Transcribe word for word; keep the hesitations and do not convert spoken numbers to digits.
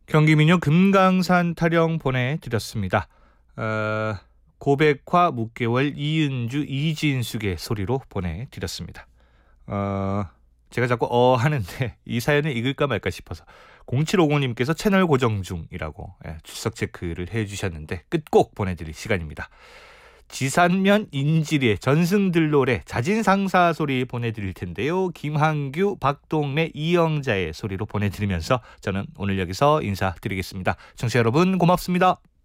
경기민요 금강산 타령 보내드렸습니다. 어, 고백화 묵개월 이은주 이진숙의 소리로 보내드렸습니다. 어, 제가 자꾸 어 하는데 이 사연을 읽을까 말까 싶어서 공칠오공님께서 채널 고정 중이라고 예, 출석 체크를 해주셨는데 끝곡 보내드릴 시간입니다. 지산면 인지리의 전승들노래 자진상사 소리 보내드릴 텐데요. 김한규, 박동래, 이영자의 소리로 보내드리면서 저는 오늘 여기서 인사드리겠습니다. 청취자 여러분 고맙습니다.